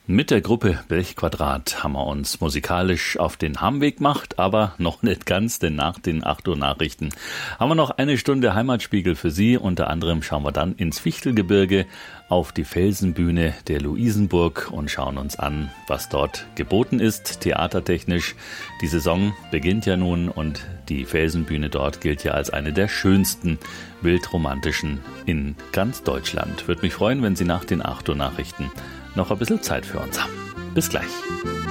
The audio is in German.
Mit der Gruppe Blechquadrat haben wir uns musikalisch auf den Heimweg gemacht, aber noch nicht ganz, denn nach den 8 Uhr Nachrichten haben wir noch eine Stunde Heimatspiegel für Sie. Unter anderem schauen wir dann ins Fichtelgebirge auf die Felsenbühne der Luisenburg und schauen uns an, was dort geboten ist, theatertechnisch. Die Saison beginnt ja nun und die Felsenbühne dort gilt ja als eine der schönsten wildromantischen in ganz Deutschland. Würde mich freuen, wenn Sie nach den 8 Uhr Nachrichten noch ein bisschen Zeit für uns haben. Bis gleich.